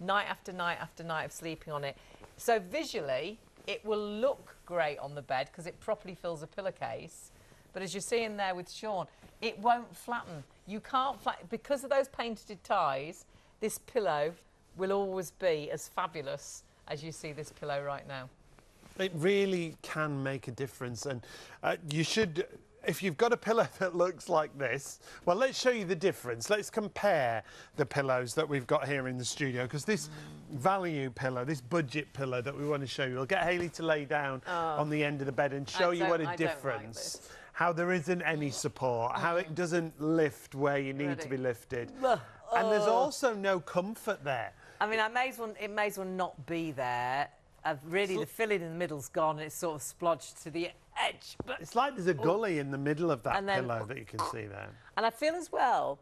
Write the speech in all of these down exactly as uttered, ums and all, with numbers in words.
night after night after night of sleeping on it. So visually, it will look great on the bed because it properly fills a pillowcase. But as you're seeing there with Sean, it won't flatten. You can't flatten, because of those painted ties, this pillow will always be as fabulous as you see this pillow right now. It really can make a difference, and uh, you should, if you've got a pillow that looks like this, well, let's show you the difference. Let's compare the pillows that we've got here in the studio, because this mm. value pillow, this budget pillow that we want to show you, we'll get Hayley to lay down oh. on the end of the bed and show you what a I difference, like how there isn't any support, mm. how it doesn't lift where you need Ready. to be lifted. Oh. And there's also no comfort there. I mean, I may as well, it may as well not be there. Uh, really, the filling in the middle's gone and it's sort of splodged to the edge. But it's like there's a gully oh. in the middle of that then, pillow that you can see there. And I feel as well,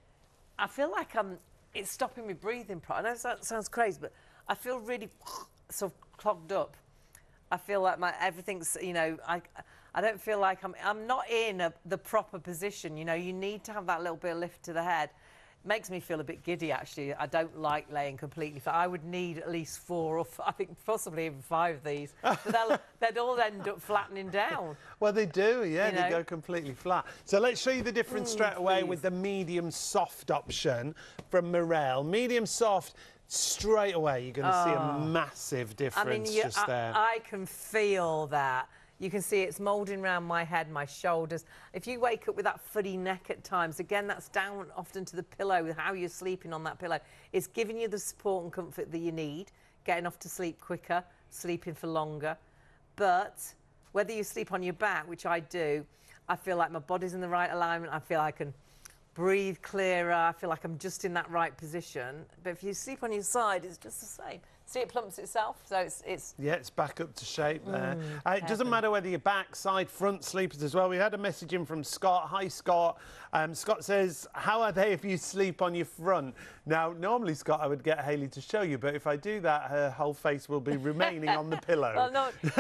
I feel like I'm, it's stopping me breathing properly. I know that sounds crazy, but I feel really sort of clogged up. I feel like my everything's, you know, I, I don't feel like I'm, I'm not in a, the proper position. You know, you need to have that little bit of lift to the head. Makes me feel a bit giddy, actually. I don't like laying completely flat. I would need at least four or f I think possibly even five of these. So they'd all end up flattening down. Well, they do, yeah, you they know? go completely flat. So let's show you the difference mm, straight away please. with the medium soft option from Morel. Medium soft, straight away you're going to oh. see a massive difference I mean, you, just I, there. I can feel that. You can see it's moulding around my head, my shoulders. If you wake up with that footy neck at times, again, that's down often to the pillow, how you're sleeping on that pillow. It's giving you the support and comfort that you need, getting off to sleep quicker, sleeping for longer. But whether you sleep on your back, which I do, I feel like my body's in the right alignment. I feel I can breathe clearer. I feel like I'm just in that right position. But if you sleep on your side, it's just the same. See, it plumps itself, so it's... it's yeah, it's back up to shape there. Mm, uh, it doesn't matter whether you're back, side, front sleepers as well. We had a message in from Scott. Hi, Scott. Um, Scott says, how are they if you sleep on your front? Now, normally, Scott, I would get Hayley to show you, but if I do that, her whole face will be remaining on the pillow. Well, no, his,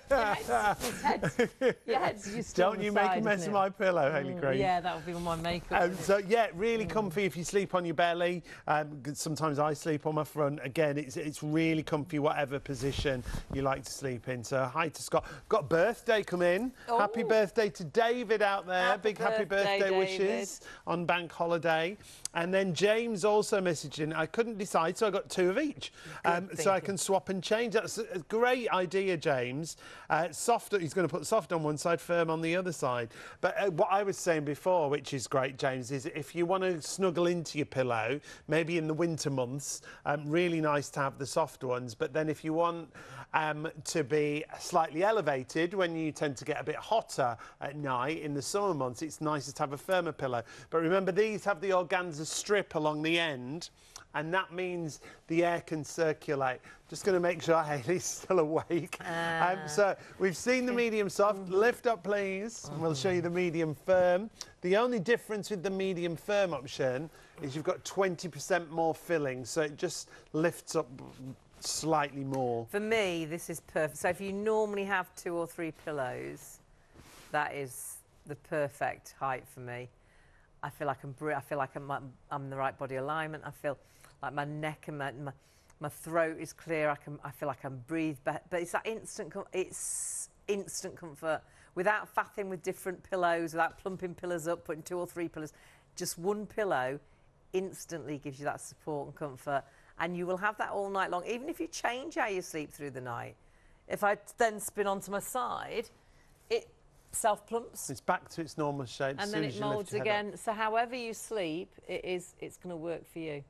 his head's, your head's used to Don't you make a mess of my pillow, mm, Hayley Craig. Yeah, that would be my makeup. Um, so, yeah, really mm. comfy if you sleep on your belly. Um, sometimes I sleep on my front. Again, it's, it's really comfy, whatever position you like to sleep in. So, hi to Scott. Got birthday come in. Oh. Happy birthday to David out there. Happy Big happy birthday David. wishes on bank holiday. And then James also messaged in. I couldn't decide, so I got two of each. Um, so I can swap and change. That's a great idea, James. Uh, soft, he's going to put soft on one side, firm on the other side. But uh, what I was saying before, which is great, James, is if you want to snuggle into your pillow, maybe in the winter months, um, really nice to have the soft ones. But then if you want um, to be slightly elevated when you tend to get a bit hotter at night in the summer months, it's nicer to have a firmer pillow. But remember, these have the organza strip along the end, and that means the air can circulate. Just going to make sure Hayley's still awake. Uh, um, so we've seen the medium soft. Lift up, please, and we'll show you the medium firm. The only difference with the medium firm option is you've got twenty percent more filling, so it just lifts up slightly more. For me, this is perfect. So if you normally have two or three pillows, that is the perfect height for me. I feel like I'm, I feel like I'm, I'm in the right body alignment. I feel like my neck and my, my, my throat is clear. I can, I feel like I can breathe better. But it's that instant, it's instant comfort without faffing with different pillows, without plumping pillows up, putting two or three pillows. Just one pillow instantly gives you that support and comfort, and you will have that all night long. Even if you change how you sleep through the night, if I then spin onto my side, it self-plumps. It's back to its normal shape. And then it moulds again. So however you sleep, it is, it's going to work for you.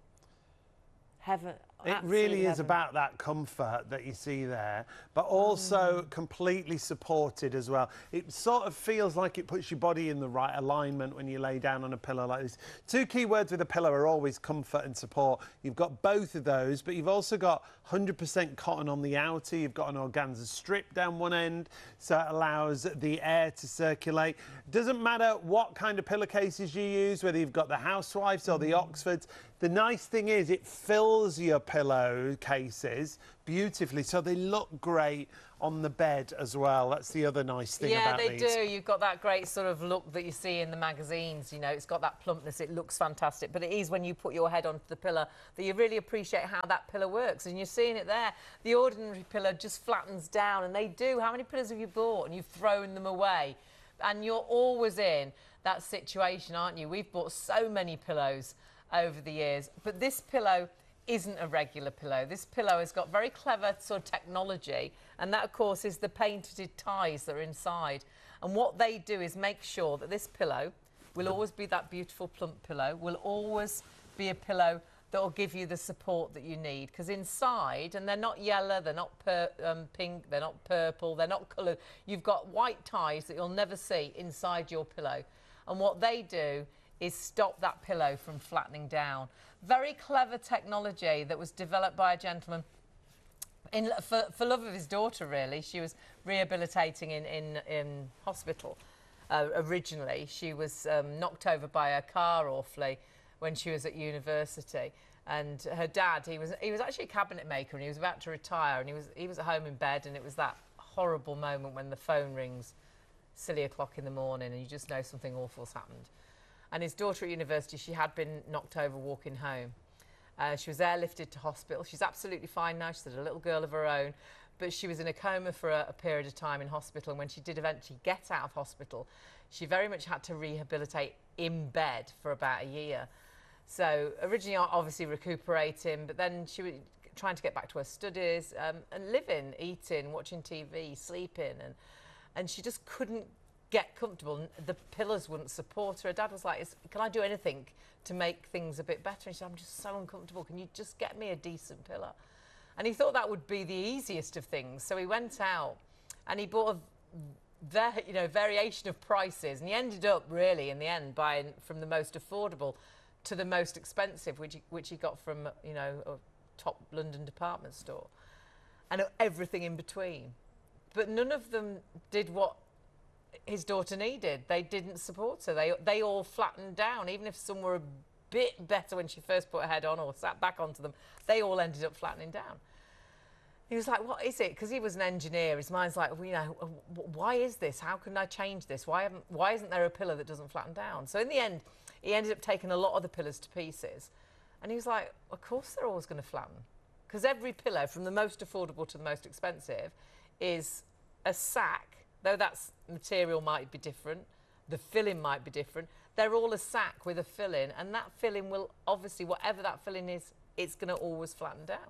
Heaven. It really is about that comfort that you see there, but also mm. completely supported as well. It sort of feels like it puts your body in the right alignment when you lay down on a pillow like this. Two key words with a pillow are always comfort and support. You've got both of those, but you've also got one hundred percent cotton on the outer. You've got an organza strip down one end, so it allows the air to circulate. Doesn't matter what kind of pillowcases you use, whether you've got the Housewives or the Oxfords. The nice thing is it fills your pillow cases beautifully, so they look great on the bed as well. That's the other nice thing yeah, about these. Yeah, they do. You've got that great sort of look that you see in the magazines, you know, it's got that plumpness, it looks fantastic, but it is when you put your head onto the pillow that you really appreciate how that pillow works, and you're seeing it there. The ordinary pillow just flattens down, and they do. How many pillows have you bought and you've thrown them away? And you're always in that situation, aren't you? We've bought so many pillows over the years, but this pillow isn't a regular pillow. This pillow has got very clever sort of technology, and that of course is the painted ties that are inside. And what they do is make sure that this pillow will always be that beautiful plump pillow, will always be a pillow that will give you the support that you need. Because inside, and they're not yellow, they're not per, um, pink, they're not purple, they're not coloured. You've got white ties that you'll never see inside your pillow. And what they do is stop that pillow from flattening down. Very clever technology that was developed by a gentleman in, for, for love of his daughter, really. She was rehabilitating in, in, in hospital uh, originally. She was um, knocked over by a car awfully when she was at university. And her dad, he was, he was actually a cabinet maker, and he was about to retire, and he was, he was at home in bed, and it was that horrible moment when the phone rings silly o'clock in the morning and you just know something awful's happened. And his daughter at university, she had been knocked over walking home. Uh, she was airlifted to hospital. She's absolutely fine now. She's had a little girl of her own, but she was in a coma for a, a period of time in hospital. And when she did eventually get out of hospital, she very much had to rehabilitate in bed for about a year. So originally, obviously recuperating, but then she was trying to get back to her studies um, and living, eating, watching T V, sleeping, and and she just couldn't get comfortable. The pillows wouldn't support her. Her dad was like, can I do anything to make things a bit better? And she said, I'm just so uncomfortable. Can you just get me a decent pillow? And he thought that would be the easiest of things. So he went out and he bought a ver you know, variation of prices. And he ended up really, in the end, buying from the most affordable to the most expensive, which he, which he got from, you know, a top London department store. And everything in between. But none of them did what his daughter needed. They didn't support her. They, they all flattened down. Even if some were a bit better when she first put her head on or sat back onto them, they all ended up flattening down. He was like, what is it? Because he was an engineer. His mind's like, well, you know, why is this? How can I change this? Why, haven't, why isn't there a pillow that doesn't flatten down? So in the end, he ended up taking a lot of the pillows to pieces. And he was like, of course they're always going to flatten. Because every pillow, from the most affordable to the most expensive, is a sack. Though that material might be different, the filling might be different, they're all a sack with a filling, and that filling will obviously, whatever that filling is, it's going to always flatten down.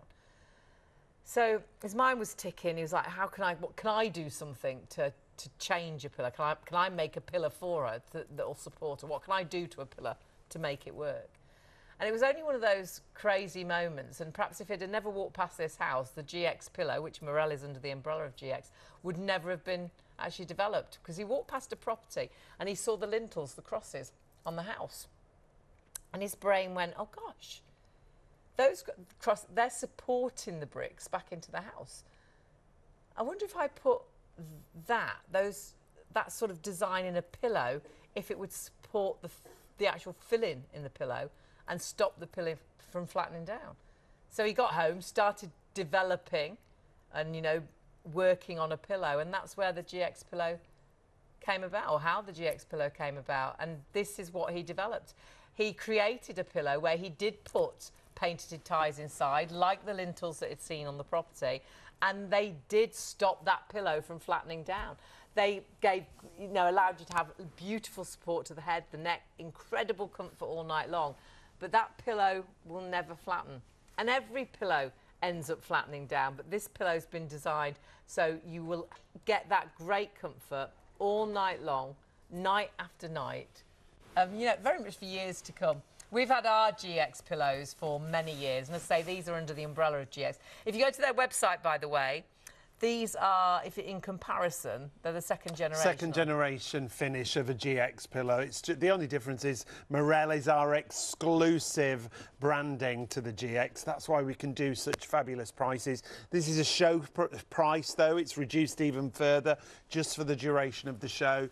So his mind was ticking. He was like, how can I, what can I do something to, to change a pillow? Can I, can I make a pillow for her that will support her? What can I do to a pillow to make it work? And it was only one of those crazy moments, and perhaps if it had never walked past this house, the G X pillow, which Morel is under the umbrella of G X, would never have been actually developed, because he walked past a property and he saw the lintels, the crosses on the house, and his brain went, oh gosh, those cross, they're supporting the bricks back into the house. I wonder if I put that, those, that sort of design in a pillow, if it would support the, the actual filling in the pillow and stop the pillow from flattening down. So he got home, started developing and, you know, working on a pillow, and that's where the G X pillow came about, or how the G X pillow came about. And this is what he developed. He created a pillow where he did put painted ties inside, like the lintels that he'd seen on the property, and they did stop that pillow from flattening down. They gave, you know, allowed you to have beautiful support to the head, the neck, incredible comfort all night long. But that pillow will never flatten. And every pillow ends up flattening down, but this pillow's been designed so you will get that great comfort all night long, night after night, um, you know, very much for years to come. We've had our G X pillows for many years, and as I say, these are under the umbrella of G X. If you go to their website, by the way, these are, if in comparison, they're the second generation. Second generation finish of a G X pillow. It's the only difference is Morel is our exclusive branding to the G X. That's why we can do such fabulous prices. This is a show pr price, though. It's reduced even further just for the duration of the show.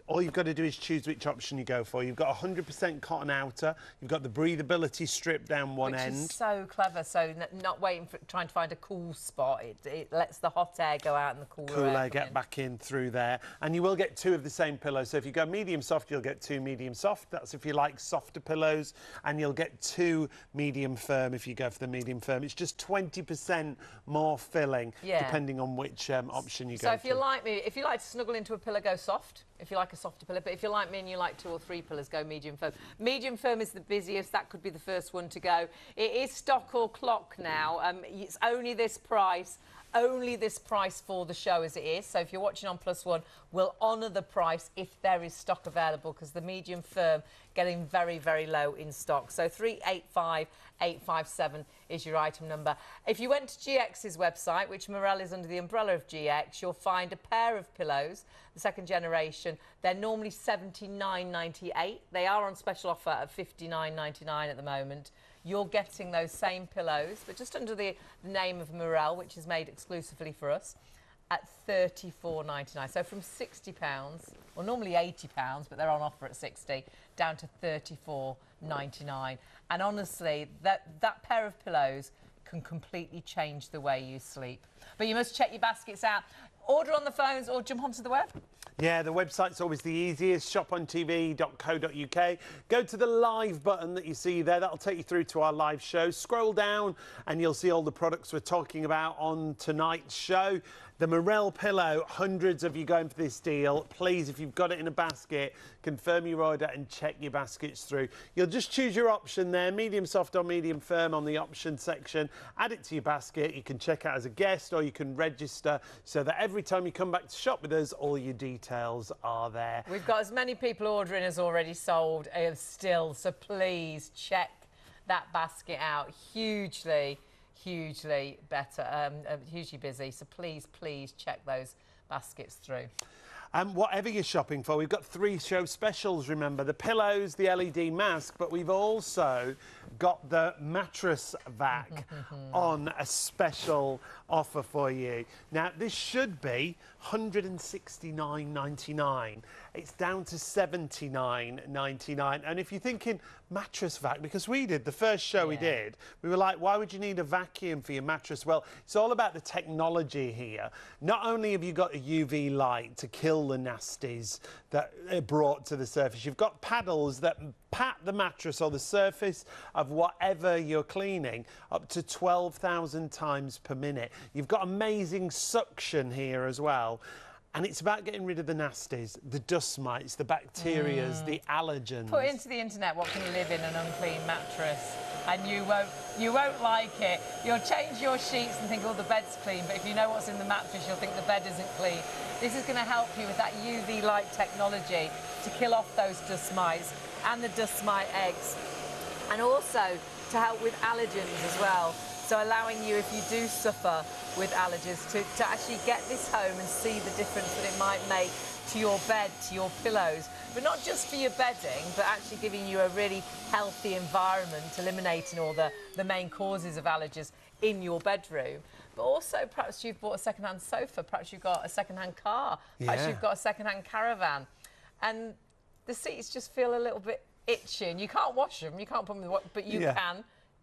all you've got to do is choose which option you go for. You've got one hundred percent cotton outer, you've got the breathability strip down one Which end. Which is so clever, so n not waiting for trying to find a cool spot. It, it lets the hot air go out and the cooler Cool air air get in. back in through there. And you will get two of the same pillows. So if you go medium soft, you'll get two medium soft. That's if you like softer pillows. And you'll get two medium firm if you go for the medium firm. It's just twenty percent more filling, yeah. depending on which um, option you so go for. So if you like me, if you like to snuggle into a pillow, go soft. If you like a softer pillow, but if you like me and you like two or three pillows, go medium firm. Medium firm is the busiest. That could be the first one to go. It is stock or clock now. Um, it's only this price. Only this price for the show as it is. So if you're watching on Plus One, we'll honour the price if there is stock available, because the medium firm getting very, very low in stock. So three eight five eight five seven is your item number. If you went to G X's website, which Morel is under the umbrella of G X, you'll find a pair of pillows, the second generation. They're normally seventy-nine ninety-eight. They are on special offer at fifty-nine ninety-nine at the moment. You're getting those same pillows, but just under the name of Morel, which is made exclusively for us, at thirty-four ninety-nine. So from sixty pounds, or normally eighty pounds, but they're on offer at sixty, down to thirty-four ninety-nine. And honestly, that, that pair of pillows can completely change the way you sleep. But you must check your baskets out. Order on the phones or jump onto the web. Yeah, the website's always the easiest, shop on T V dot co dot U K. Go to the live button that you see there. That'll take you through to our live show. Scroll down and you'll see all the products we're talking about on tonight's show. The Morel pillow, hundreds of you going for this deal. Please, if you've got it in a basket, confirm your order and check your baskets through. You'll just choose your option there, medium soft or medium firm on the option section. Add it to your basket. You can check out as a guest or you can register so that every time you come back to shop with us, all your details are there. We've got as many people ordering as already sold uh, still, so please check that basket out. Hugely hugely better, um, uh, hugely busy, so please, please check those baskets through. Um, whatever you're shopping for, we've got three show specials, remember. The pillows, the L E D mask, but we've also got the mattress vac on a special offer for you. Now, this should be one hundred sixty-nine ninety-nine. It's down to seventy-nine ninety-nine. And if you're thinking mattress vac, because we did, the first show yeah. we did, we were like, why would you need a vacuum for your mattress? Well, it's all about the technology here. Not only have you got a U V light to kill the nasties that are brought to the surface, you've got paddles that pat the mattress or the surface of whatever you're cleaning up to twelve thousand times per minute. You've got amazing suction here as well. And it's about getting rid of the nasties, the dust mites, the bacterias, mm. the allergens. Put into the internet what can live in an unclean mattress, and you won't, you won't like it. You'll change your sheets and think, oh, the bed's clean, but if you know what's in the mattress, you'll think the bed isn't clean. This is going to help you with that U V light technology to kill off those dust mites and the dust mite eggs, and also to help with allergens as well. So allowing you, if you do suffer with allergies, to, to actually get this home and see the difference that it might make to your bed, to your pillows. But not just for your bedding, but actually giving you a really healthy environment, eliminating all the, the main causes of allergies in your bedroom. But also, perhaps you've bought a second-hand sofa, perhaps you've got a second-hand car, perhaps yeah. you've got a second-hand caravan. And the seats just feel a little bit itchy, and you can't wash them, you can't put them in the wash, but you yeah. can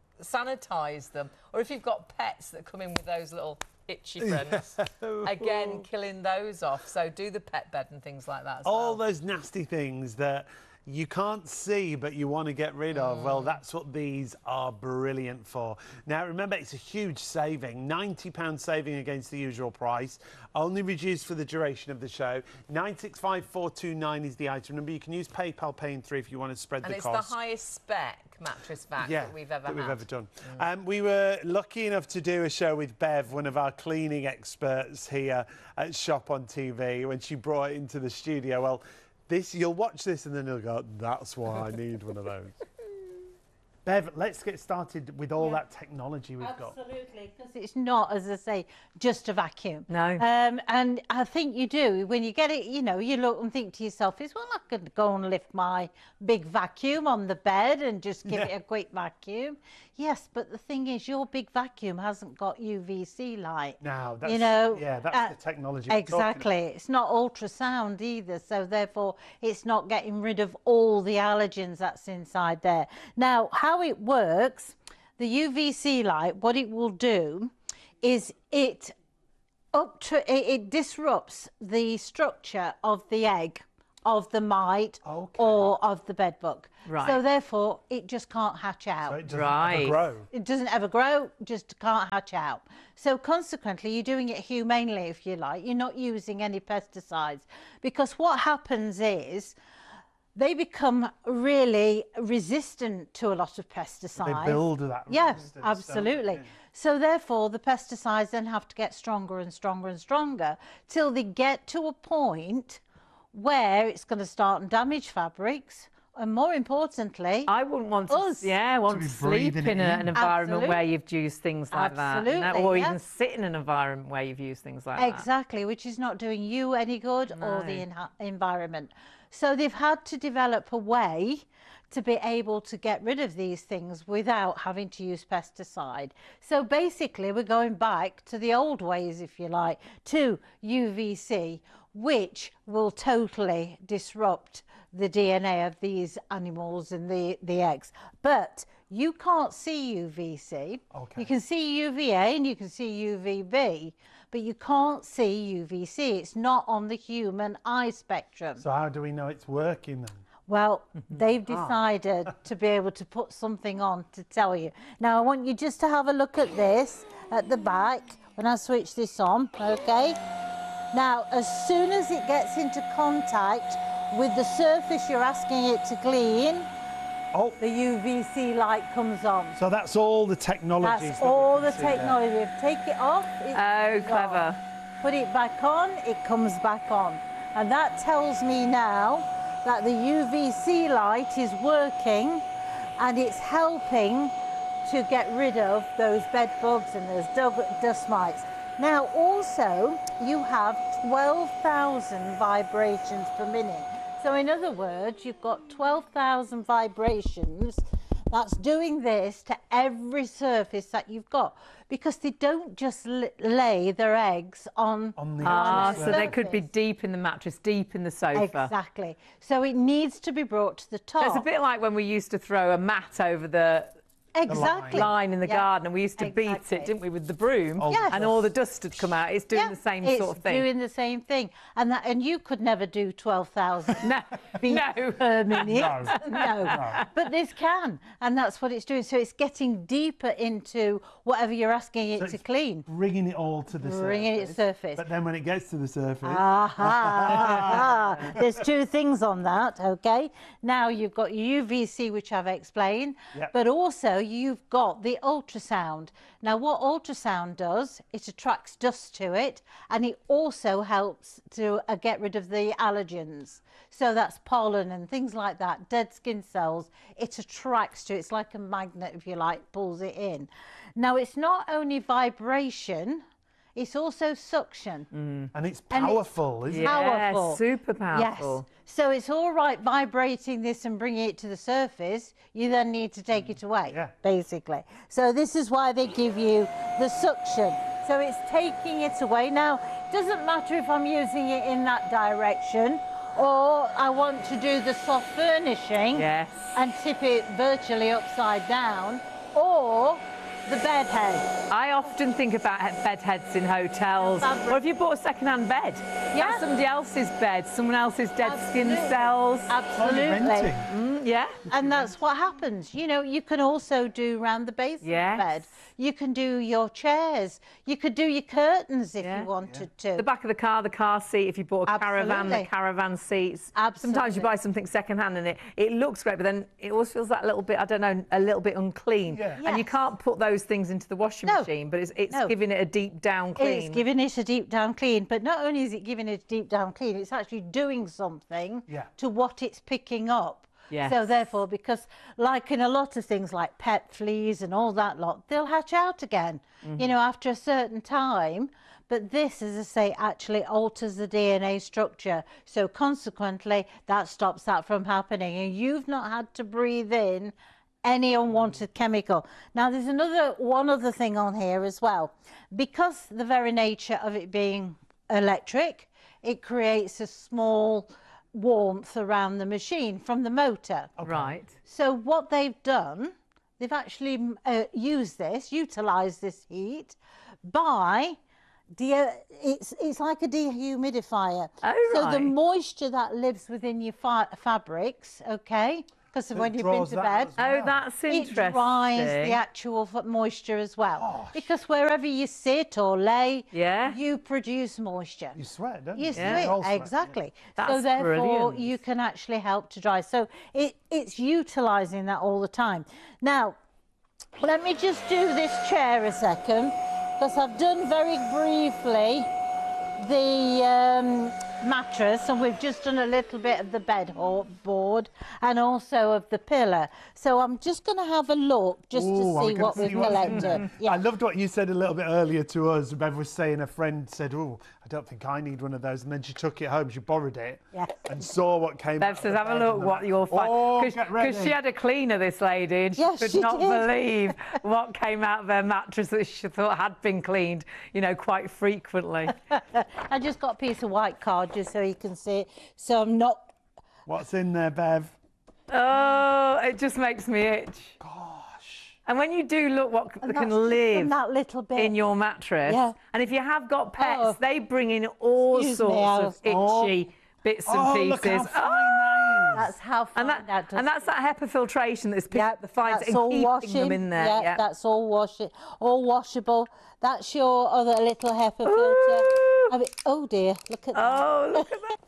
sanitize them. Or if you've got pets that come in with those little itchy friends, again, killing those off. So do the pet bed and things like that as all well. Those nasty things that you can't see but you want to get rid of, mm. well, that's what these are brilliant for. Now, remember, it's a huge saving, ninety pounds saving against the usual price, only reduced for the duration of the show. nine six five four two nine is the item number. You can use PayPal Pay in three if you want to spread and the it's cost. it's the highest spec mattress vac yeah, that we've ever that we've had. ever done. Mm. Um, we were lucky enough to do a show with Bev, one of our cleaning experts here at Shop on T V, when she brought it into the studio. Well, this, you'll watch this and then you'll go, that's why I need one of those. Bev, let's get started with all Yeah. that technology we've got. Absolutely, because it's not, as I say, just a vacuum. No. Um, and I think you do, when you get it, you know, you look and think to yourself, is well, I could go and lift my big vacuum on the bed and just give Yeah. it a quick vacuum. Yes, but the thing is, your big vacuum hasn't got U V C light. Now, that's, you know, yeah, that's uh, the technology we're talking Exactly. It's not ultrasound either, so therefore it's not getting rid of all the allergens that's inside there. Now, how it works, the U V C light, what it will do is it up to, it, it disrupts the structure of the egg, of the mite, Okay. or of the bedbug. Right. So therefore it just can't hatch out. So it doesn't Right. ever grow. It doesn't ever grow, just can't hatch out. So consequently, you're doing it humanely, if you like. You're not using any pesticides. Because what happens is they become really resistant to a lot of pesticides. They build that Yeah, resistance, don't they? absolutely. Yeah. So therefore, the pesticides then have to get stronger and stronger and stronger till they get to a point where it's going to start and damage fabrics. And more importantly, I wouldn't want to, Us. yeah, want be to sleep breathing in it a, in. an environment where Absolutely. you've used things like that, you know, Absolutely, or yeah. even sit in an environment where you've used things like that. exactly, which is not doing you any good or the No. en- environment. So they've had to develop a way to be able to get rid of these things without having to use pesticide. So basically, we're going back to the old ways, if you like, to U V C, which will totally disrupt the D N A of these animals and the, the eggs. But you can't see U V C. Okay. You can see U V A and you can see U V B, but you can't see U V C. It's not on the human eye spectrum. So how do we know it's working then? Well, they've decided to be able to put something on to tell you. Now, I want you just to have a look at this at the back when I switch this on, okay? Now, as soon as it gets into contact with the surface you're asking it to clean, Oh, the U V C light comes on. so that's all the technologies. That's that we all can the see there. technology. Take it off. It's Oh, gone. clever. Put it back on, it comes back on. And that tells me now that the U V C light is working and it's helping to get rid of those bed bugs and those dug- dust mites. Now also you have twelve thousand vibrations per minute. So in other words, you've got twelve thousand vibrations that's doing this to every surface that you've got, because they don't just l- lay their eggs on, On the Ah, actual so they could be surface. deep in the mattress, deep in the sofa. Exactly. So it needs to be brought to the top. It's a bit like when we used to throw a mat over the exactly. line in the Yeah. garden, and we used to beat Exactly. it, didn't we, with the broom, Oh, Yes. and all the dust had come out. It's doing Yeah, the same it's sort of thing. doing the same thing, and that, and you could never do twelve thousand No, beats no. per minute. No. no, but this can, and that's what it's doing. So it's getting deeper into whatever you're asking it So to it's clean. Bringing it all to the Bringing it surface. surface. But then when it gets to the surface, Aha! There's two things on that, okay? Now you've got U V C, which I've explained, Yep. but also you've got the ultrasound. Now, what ultrasound does, it attracts dust to it, and it also helps to uh, get rid of the allergens. So that's pollen and things like that, dead skin cells. It attracts to it. It's like a magnet, if you like, pulls it in. Now, it's not only vibration, it's also suction. and it's And it's- powerful, isn't it? Yeah, Powerful. super powerful. Yes. So it's all right vibrating this and bringing it to the surface. You then need to take it away, Yeah. basically. So this is why they give you the suction. So it's taking it away. Now, it doesn't matter if I'm using it in that direction or I want to do the soft furnishing Yes. and tip it virtually upside down, or the bed head. I often think about he- bed heads in hotels. Fabric. Or if you bought a second-hand bed, Yeah. that's somebody else's bed, someone else's dead skin Absolutely. cells. Oh, you're Absolutely. renting. Mm, yeah. And that's what happens. You know, you can also do round the base of Yes. the bed. You can do your chairs. You could do your curtains if Yeah. you wanted to. The back of the car, the car seat, if you bought a caravan, the Absolutely. caravan seats. Sometimes Absolutely. you buy something second-hand and it, it looks great, but then it always feels that little bit, I don't know, a little bit unclean. Yeah. And you Yes. can't put those things into the washing No. machine, but it's, it's No. giving it a deep down clean. It's giving it a deep down clean, but not only is it giving it a deep down clean, it's actually doing something Yeah. to what it's picking up. Yes. So therefore, because like in a lot of things like pet fleas and all that lot, they'll hatch out again, mm-hmm. you know, after a certain time. But this, as I say, actually alters the D N A structure. So consequently, that stops that from happening. And you've not had to breathe in any unwanted mm. chemical. Now, there's another one other thing on here as well. Because the very nature of it being electric, it creates a small warmth around the machine from the motor. Okay. Right. So what they've done, they've actually uh, used this, utilised this heat by... De it's it's like a dehumidifier. Oh, so right. the moisture that lives within your fa fabrics, okay, because when you've been to bed, well. Oh, that's interesting. It dries the actual moisture as well. Gosh. Because wherever you sit or lay, yeah. you produce moisture. You sweat, don't you? You yeah. sweat, exactly. That's so therefore, brilliant. you can actually help to dry. So it it's utilising that all the time. Now, let me just do this chair a second. Because I've done very briefly the um, mattress, and we've just done a little bit of the bed board and also of the pillow. So I'm just going to have a look just Ooh, to see what we've collected. Yeah. I loved what you said a little bit earlier to us. Bev was saying a friend said, oh, I don't think I need one of those. And then she took it home, she borrowed it yeah. and saw what came Bev out. says, have a look what you'll find. Because oh, she had a cleaner, this lady, and she yes, could she not did. believe what came out of her mattress that she thought had been cleaned, you know, quite frequently. I just got a piece of white card just so you can see it. So I'm not... What's in there, Bev? Oh, it just makes me itch. Gosh. And when you do look what and can live that little bit. in your mattress, yeah. and if you have got pets, oh. they bring in all Excuse sorts me, of oh. itchy bits and oh, pieces. Look how fine oh, that that's how fine and that, that does. And that's that HEPA filtration that's picking yep, up the fines that's and all keeping washing. them in there. Yep, yeah, that's all washing, all washable. That's your other little HEPA filter. I mean, oh dear, look at that. Oh, look at that.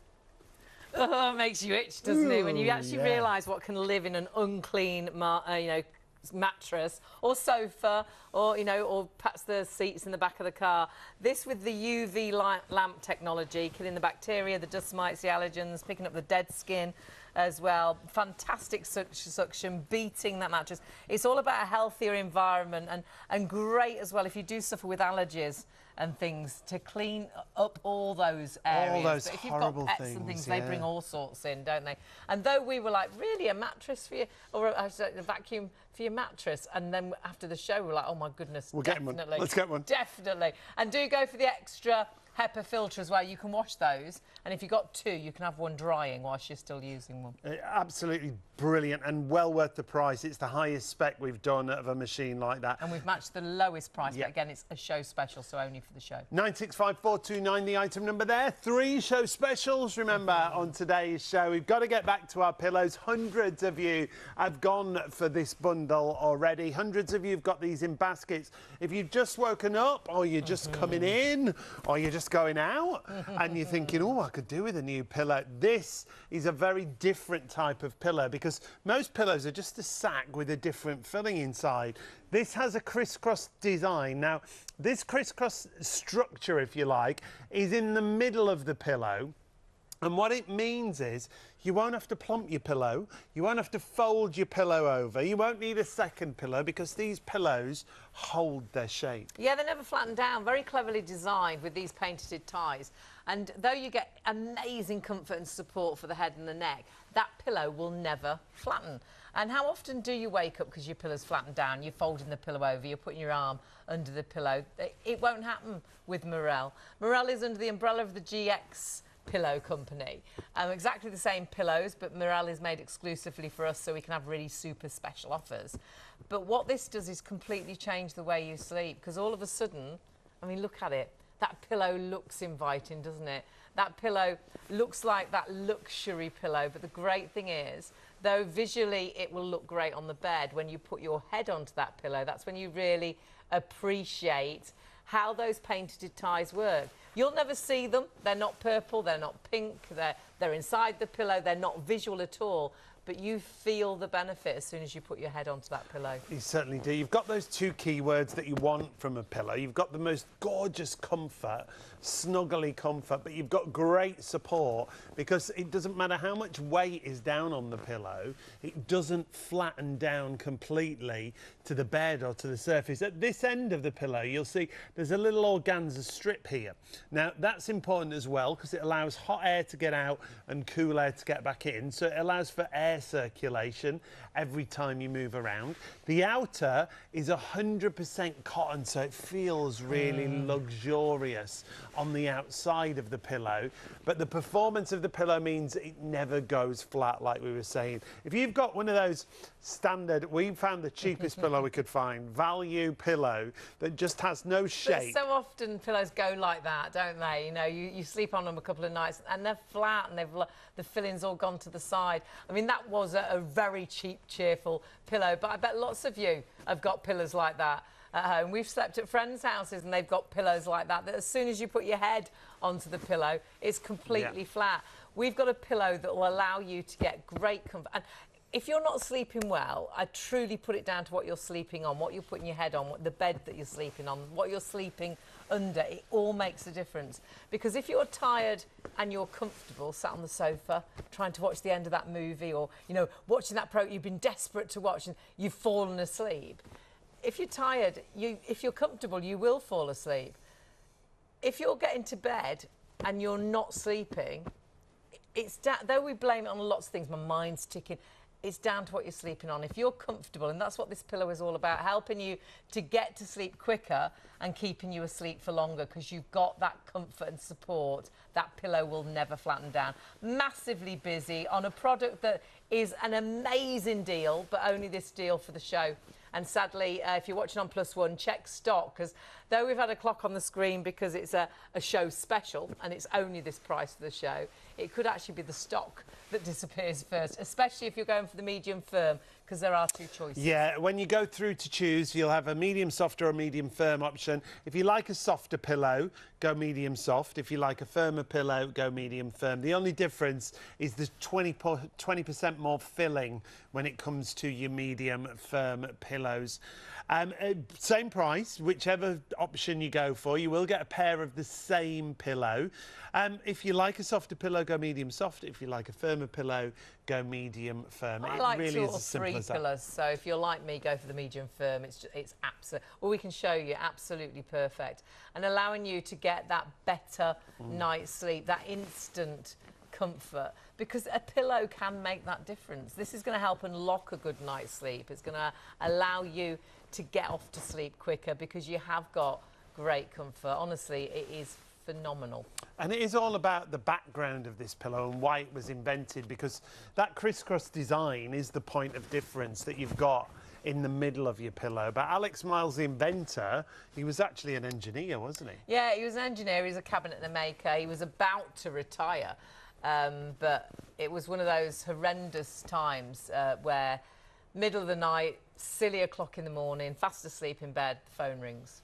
Oh, it makes you itch, doesn't Ooh, it? When you actually yeah. realise what can live in an unclean, uh, you know, mattress or sofa, or you know, or perhaps the seats in the back of the car. This with the U V light lamp technology, killing the bacteria, the dust mites, the allergens, picking up the dead skin as well. Fantastic suction, beating that mattress. It's all about a healthier environment, and and great as well if you do suffer with allergies and things, to clean up all those areas. All those but if you've horrible got pets things, and things, yeah. they bring all sorts in, don't they? And though we were like, really, a mattress for you, or a, a vacuum for your mattress, and then after the show, we were like, oh my goodness, we'll definitely. Get one. Let's get one. Definitely. And do go for the extra HEPA filter as well. You can wash those, and if you've got two, you can have one drying whilst you're still using one. Uh, absolutely brilliant and well worth the price. It's the highest spec we've done of a machine like that. And we've matched the lowest price, yeah. but again, it's a show special, so only for the show. nine six five four two nine, the item number there. Three show specials, remember, on today's show. We've got to get back to our pillows. Hundreds of you have gone for this bundle already. Hundreds of you have got these in baskets. If you've just woken up, or you're just mm-hmm. coming in, or you're just going out, and you're thinking, oh, I could do with a new pillow, this is a very different type of pillow, because most pillows are just a sack with a different filling inside. This has a crisscross design. Now, this crisscross structure, if you like, is in the middle of the pillow. And what it means is you won't have to plump your pillow, you won't have to fold your pillow over, you won't need a second pillow, because these pillows hold their shape. Yeah, they're never flattened down, very cleverly designed with these painted ties. And though you get amazing comfort and support for the head and the neck, that pillow will never flatten. And how often do you wake up because your pillow's flattened down, you're folding the pillow over, you're putting your arm under the pillow? It won't happen with Morel. Morel is under the umbrella of the G X Pillow Company. Um, exactly the same pillows, but Morel is made exclusively for us, so we can have really super special offers. But what this does is completely change the way you sleep, because all of a sudden, I mean, look at it. That pillow looks inviting, doesn't it? That pillow looks like that luxury pillow, but the great thing is, though visually it will look great on the bed, when you put your head onto that pillow, that's when you really appreciate how those painted ties work. You'll never see them. They're not purple, they're not pink, they're, they're inside the pillow, they're not visual at all. but you feel the benefit as soon as you put your head onto that pillow. You certainly do. You've got those two key words that you want from a pillow. You've got the most gorgeous comfort, snuggly comfort, but you've got great support, because it doesn't matter how much weight is down on the pillow, it doesn't flatten down completely to the bed or to the surface. At this end of the pillow, you'll see there's a little organza strip here. Now, that's important as well, because it allows hot air to get out and cool air to get back in. So it allows for air circulation every time you move around. The outer is one hundred percent cotton, so it feels really mm. luxurious on the outside of the pillow. But the performance of the pillow means it never goes flat, like we were saying. If you've got one of those standard, we found the cheapest pillow we could find, value pillow that just has no shape. But so often pillows go like that, don't they? You know, you, you sleep on them a couple of nights and they're flat and they've the filling's all gone to the side. I mean, that was a, a very cheap, cheerful pillow, but I bet lots of you have got pillows like that at home. We've slept at friends' houses and they've got pillows like that, that as soon as you put your head onto the pillow, it's completely yeah. flat. We've got a pillow that will allow you to get great comfort. And if you're not sleeping well, I truly put it down to what you're sleeping on, what you're putting your head on, what, the bed that you're sleeping on, what you're sleeping under. It all makes a difference. Because if you're tired and you're comfortable, sat on the sofa, trying to watch the end of that movie, or, you know, watching that program you've been desperate to watch and you've fallen asleep. If you're tired, you, if you're comfortable, you will fall asleep. If you're getting to bed and you're not sleeping, it's da- though we blame it on lots of things, my mind's ticking, it's down to what you're sleeping on. If you're comfortable, and that's what this pillow is all about, helping you to get to sleep quicker and keeping you asleep for longer, because you've got that comfort and support, that pillow will never flatten down. Massively busy on a product that is an amazing deal, but only this deal for the show. And sadly, uh, if you're watching on Plus One, check stock, because though we've had a clock on the screen because it's a, a show special and it's only this price for the show, it could actually be the stock that disappears first, especially if you're going for the medium firm, because there are two choices. Yeah, when you go through to choose, you'll have a medium soft or a medium firm option. If you like a softer pillow, go medium soft. If you like a firmer pillow, go medium firm. The only difference is the twenty percent more filling when it comes to your medium firm pillows. Um, uh, same price, whichever option you go for, you will get a pair of the same pillow. Um, if you like a softer pillow, go medium soft. If you like a firmer pillow, go medium firm. I it like really two is or as simple three as that. pillows, so if you're like me, go for the medium firm. It's just, it's absolute. Well, we can show you absolutely perfect, and allowing you to get that better mm. night's sleep, that instant comfort, because a pillow can make that difference. This is going to help unlock a good night's sleep. It's going to allow you to get off to sleep quicker because you have got great comfort. Honestly, it is phenomenal. And it is all about the background of this pillow and why it was invented, because that crisscross design is the point of difference that you've got in the middle of your pillow. But Alex Miles, the inventor, he was actually an engineer, wasn't he? Yeah, he was an engineer. He was a cabinet maker. He was about to retire, um, but it was one of those horrendous times uh, where middle of the night, silly o'clock in the morning, fast asleep in bed, the phone rings.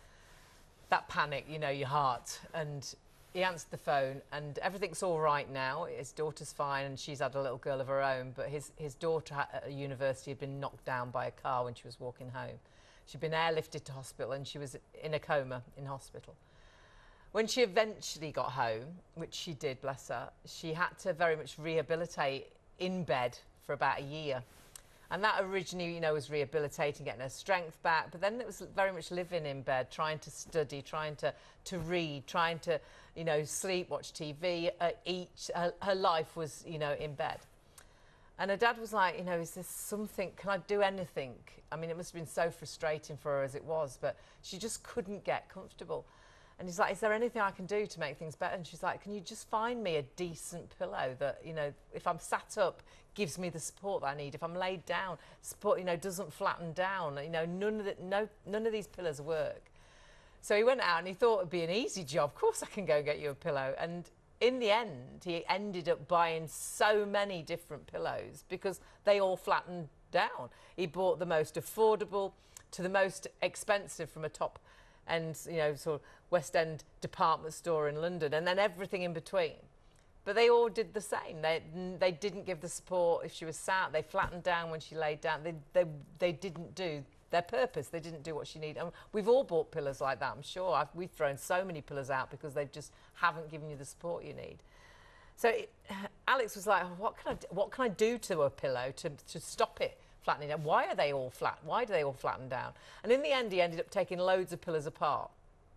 That panic, you know, your heart. And he answered the phone, and everything's all right now. His daughter's fine, and she's had a little girl of her own, but his, his daughter at university had been knocked down by a car when she was walking home. She'd been airlifted to hospital, and she was in a coma in hospital. When she eventually got home, which she did, bless her, she had to very much rehabilitate in bed for about a year. And that originally, you know, was rehabilitating, getting her strength back. But then it was very much living in bed, trying to study, trying to, to read, trying to, you know, sleep, watch T V, uh, eat. Her, her life was, you know, in bed. And her dad was like, you know, is this something, can I do anything? I mean, it must have been so frustrating for her as it was, but she just couldn't get comfortable. And he's like, is there anything I can do to make things better? And she's like, can you just find me a decent pillow that, you know, if I'm sat up, gives me the support that I need. If I'm laid down, support, you know, doesn't flatten down. You know, none of the, no, none of these pillows work. So he went out and he thought it'd be an easy job. Of course I can go get you a pillow. And in the end, he ended up buying so many different pillows because they all flattened down. He bought the most affordable to the most expensive from a top and, you know, sort of West End department store in London, and then everything in between. But they all did the same. They they didn't give the support if she was sat. They flattened down when she laid down. They they they didn't do their purpose. They didn't do what she needed. And we've all bought pillows like that, I'm sure. I've, we've thrown so many pillows out because they just haven't given you the support you need. So it, Alex was like, what can I do, what can I do to a pillow to to stop it flattening down? Why are they all flat? Why do they all flatten down? And in the end, he ended up taking loads of pillows apart.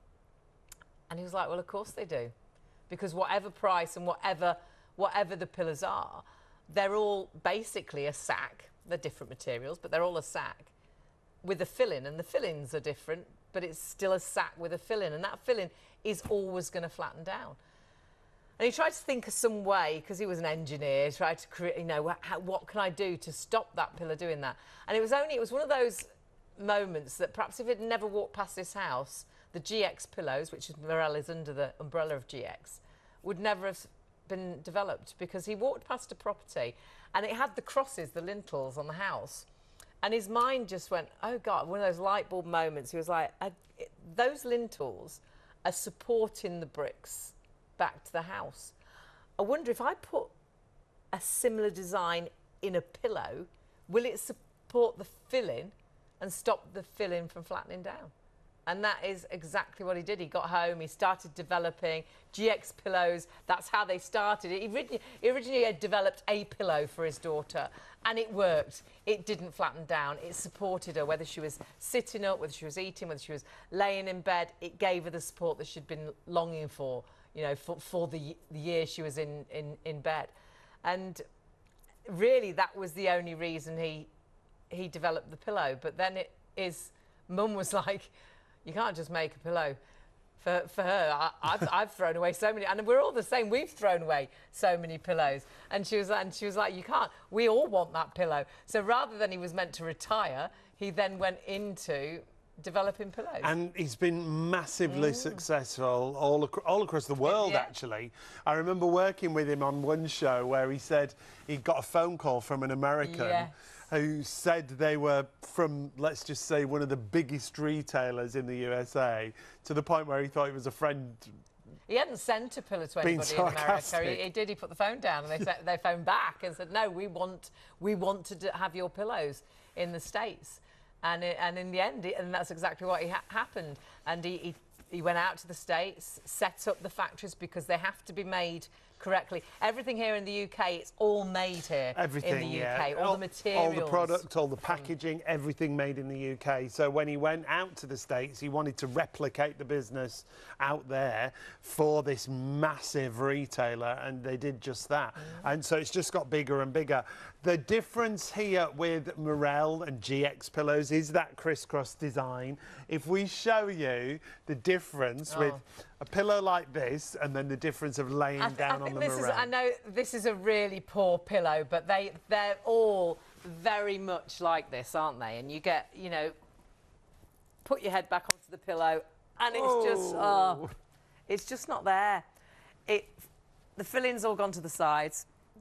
And he was like, well, of course they do. Because whatever price and whatever whatever the pillows are, they're all basically a sack. They're different materials, but they're all a sack with a fill-in. And the fill-ins are different, but it's still a sack with a fill-in. And that fill-in is always going to flatten down. And he tried to think of some way, because he was an engineer, tried to create, you know, how, what can I do to stop that pillow doing that? And it was only, it was one of those moments that perhaps if it never walked past this house, the G X pillows, which is Morel is under the umbrella of G X, would never have been developed, because he walked past a property and it had the crosses, the lintels on the house. And his mind just went, oh God, one of those light bulb moments. He was like, I, it, those lintels are supporting the bricks back to the house. I wonder if I put a similar design in a pillow, will it support the fill-in and stop the fill-in from flattening down? And that is exactly what he did. He got home, he started developing G X pillows. That's how they started. He originally, he originally had developed a pillow for his daughter, and it worked. It didn't flatten down. It supported her, whether she was sitting up, whether she was eating, whether she was laying in bed. It gave her the support that she'd been longing for, you know, for, for the, the year she was in, in, in bed. And really, that was the only reason he, he developed the pillow. But then it, his mum was like, you can't just make a pillow. For, for her, I, I've, I've thrown away so many, and we're all the same. We've thrown away so many pillows. And she was, and she was like, you can't. We all want that pillow. So rather than he was meant to retire, he then went into developing pillows. And he's been massively mm. successful all, ac all across the world, yeah. actually. I remember working with him on one show where he said he got a phone call from an American yes. who said they were from, let's just say, one of the biggest retailers in the U S A, to the point where he thought he was a friend. He hadn't sent a pillow to anybody in America. He, he did. He put the phone down, and they said, they phoned back and said, "No, we want we want to d have your pillows in the States." And it, and in the end, it, and that's exactly what he ha happened. And he, he he went out to the States, set up the factories, because they have to be made correctly. Everything here in the U K, it's all made here everything, in the U K. Yeah. All, all the materials. All the product, all the packaging, everything made in the U K. So when he went out to the States, he wanted to replicate the business out there for this massive retailer, and they did just that. Mm. And so it's just got bigger and bigger. The difference here with Morel and G X pillows is that crisscross design. If we show you the difference oh. with a pillow like this, and then the difference of laying I down I on the this Morel. Is, I know this is a really poor pillow, but they, they're all very much like this, aren't they? And you get, you know, put your head back onto the pillow, and it's oh. just, oh, it's just not there. It, the filling's all gone to the sides.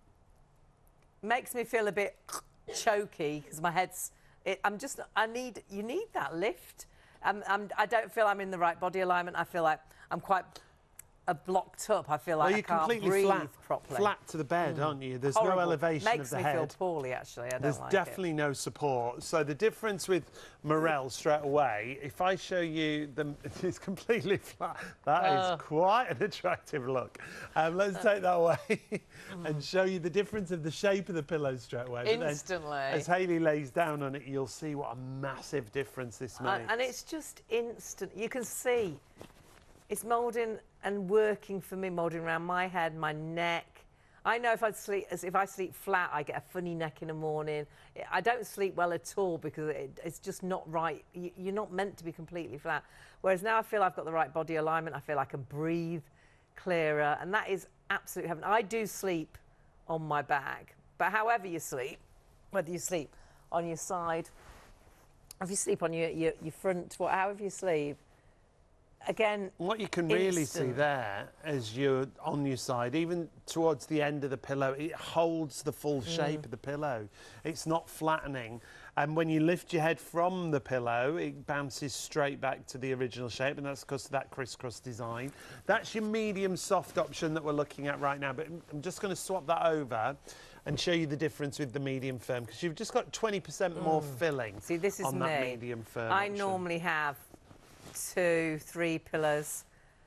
Makes me feel a bit choky, because my head's, it, I'm just, I need, you need that lift. I'm, I'm, I don't feel I'm in the right body alignment. I feel like I'm quite uh, blocked up. I feel like well, I can't completely breathe flat, properly. Flat to the bed, mm. aren't you? There's Horrible. no elevation Makes of the me head. feel poorly, actually. I don't There's like definitely it. no support. So the difference with Morel straight away, if I show you them, it's completely flat. That uh. is quite an attractive look. Um, let's take that away and show you the difference of the shape of the pillow straight away. Instantly. Then, as Hayley lays down on it, you'll see what a massive difference this makes. And, and it's just instant. You can see it's moulding and working for me, moulding around my head, my neck. I know if I sleep, as if I sleep flat, I get a funny neck in the morning. I don't sleep well at all, because it, it's just not right. You're not meant to be completely flat. Whereas now I feel I've got the right body alignment. I feel I can breathe clearer, and that is absolute heaven. I do sleep on my back, but however you sleep, whether you sleep on your side, if you sleep on your, your, your front, what, however you sleep, again, what you can really instant. see there as you're on your side, even towards the end of the pillow, it holds the full shape mm. of the pillow. It's not flattening. And when you lift your head from the pillow, it bounces straight back to the original shape, and that's because of that crisscross design. That's your medium soft option that we're looking at right now, but I'm just going to swap that over and show you the difference with the medium firm, because you've just got twenty percent more mm. filling. See, this is on me. that medium firm I option. normally have two, three pillows.